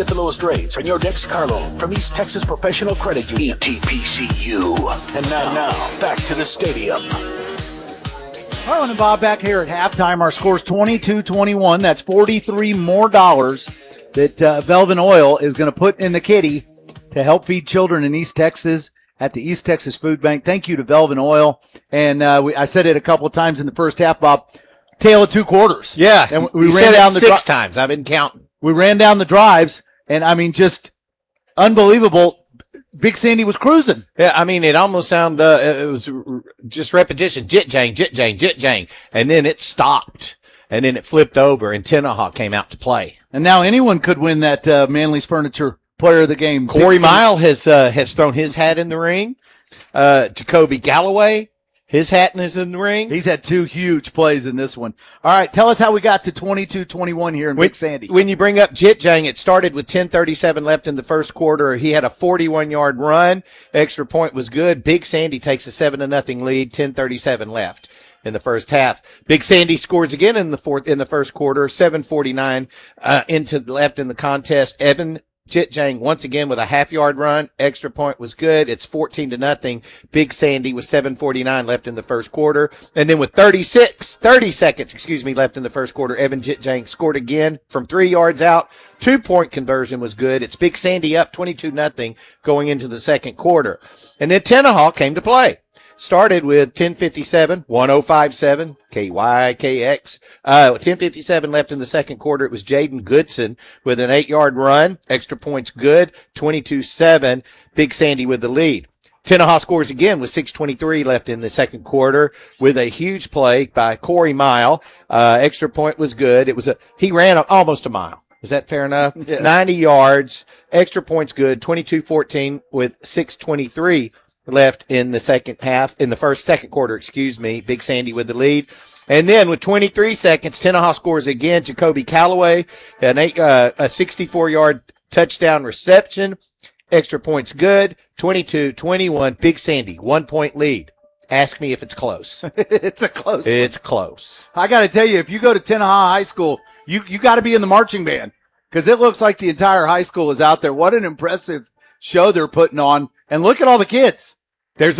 Get the lowest rates on your next car loan from East Texas Professional Credit Union. ETPCU. And now back to the stadium. Harlan and Bob back here at halftime. Our score's 22-21. That's $43 more that Velvin Oil is going to put in the kitty to help feed children in East Texas at the East Texas Food Bank. Thank you to Velvin Oil. And I said it a couple of times in the first half, Bob. Tale of two quarters. Yeah, and we ran down six times. I've been counting. We ran down the drives, and I mean, just unbelievable. Big Sandy was cruising. Yeah, I mean, it almost sounded, it was just repetition. Jit jang. And then it stopped. And then it flipped over, and Tenaha came out to play. And now anyone could win that Manly's Furniture Player of the Game. Corey Mile has thrown his hat in the ring. Jacoby Galloway, his hat is in the ring. He's had two huge plays in this one. All right, tell us how we got to 22-21 here in Big Sandy. When you bring up Jit Jang, it started with 10:37 left in the first quarter. He had a 41-yard run. Extra point was good. Big Sandy takes a 7-0 lead, 10:37 left in the first half. Big Sandy scores again in the first quarter, 7:49 into left in the contest. Evan Jit Jang once again with a half-yard run. Extra point was good. It's 14-0. Big Sandy with 7:49 left in the first quarter. And then with 30 seconds left in the first quarter, Evan Jit Jang scored again from 3 yards out. 2-point conversion was good. It's Big Sandy up 22-0 going into the second quarter. And then Tenaha came to play. Started with 10:57, 105.7, KYKX. 10:57 left in the second quarter. It was Jaden Goodson with an 8-yard run. Extra points good, 22-7. Big Sandy with the lead. Tenaha scores again with 6:23 left in the second quarter with a huge play by Corey Mile. Extra point was good. He ran almost a mile. Is that fair enough? Yeah. 90 yards. Extra points good, 22-14 with 6:23 left in the second quarter, Big Sandy with the lead. And then with 23 seconds, Tenaha scores again. Jacoby Calloway, a 64-yard touchdown reception. Extra points good, 22-21. Big Sandy, 1-point lead. Ask me if it's close. It's a close one. It's close. I got to tell you, if you go to Tenaha High School, you got to be in the marching band because it looks like the entire high school is out there. What an impressive show they're putting on. And look at all the kids. It's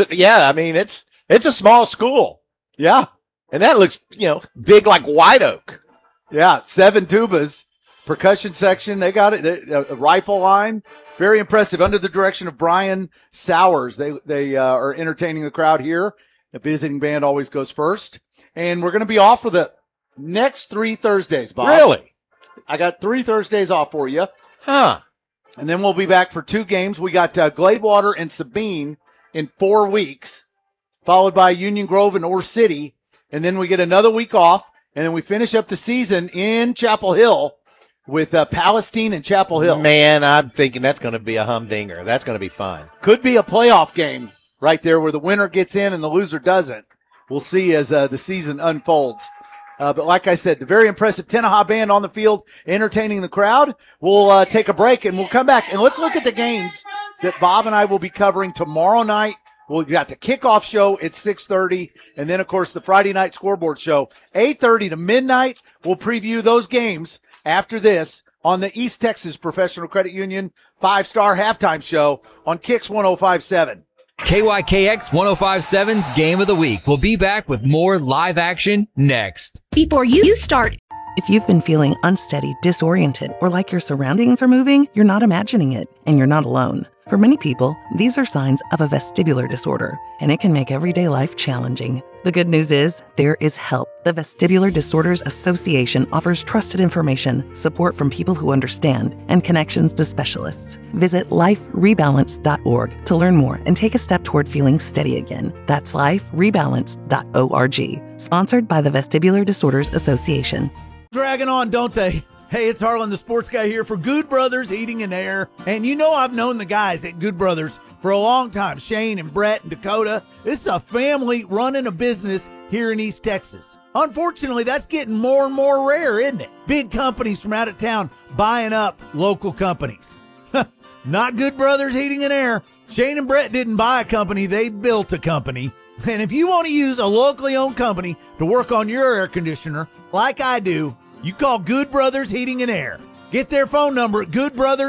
a small school. Yeah. And that looks, big like White Oak. Yeah. 7 tubas, percussion section. They got it. A rifle line. Very impressive. Under the direction of Brian Sowers. They are entertaining the crowd here. The visiting band always goes first. And we're going to be off for the next 3 Thursdays, Bob. Really? I got 3 Thursdays off for you. Huh. And then we'll be back for 2 games. We got Gladewater and Sabine in 4 weeks, followed by Union Grove and Ore City. And then we get another week off. And then we finish up the season in Chapel Hill with Palestine and Chapel Hill. Man, I'm thinking that's going to be a humdinger. That's going to be fun. Could be a playoff game right there where the winner gets in and the loser doesn't. We'll see as the season unfolds. But like I said, the very impressive Tenaha band on the field entertaining the crowd. We'll take a break and we'll come back. And let's look at the games that Bob and I will be covering tomorrow night. We've got the kickoff show at 6:30. And then, of course, the Friday night scoreboard show, 8:30 to midnight. We'll preview those games after this on the East Texas Professional Credit Union 5-star halftime show on Kicks 105.7. KYKX 105.7's Game of the Week. We'll be back with more live action next. Before you start. If you've been feeling unsteady, disoriented, or like your surroundings are moving, you're not imagining it, and you're not alone. For many people, these are signs of a vestibular disorder, and it can make everyday life challenging. The good news is, there is help. The Vestibular Disorders Association offers trusted information, support from people who understand, and connections to specialists. Visit liferebalance.org to learn more and take a step toward feeling steady again. That's liferebalance.org. Sponsored by the Vestibular Disorders Association. Dragging on, don't they? Hey, it's Harlan, the sports guy here for Good Brothers Heating and Air. And you know I've known the guys at Good Brothers for a long time, Shane and Brett and Dakota. This is a family running a business here in East Texas. Unfortunately, that's getting more and more rare, isn't it? Big companies from out of town buying up local companies. Not Good Brothers Heating and Air. Shane and Brett didn't buy a company, they built a company. And if you want to use a locally owned company to work on your air conditioner, like I do, you call Good Brothers Heating and Air. Get their phone number at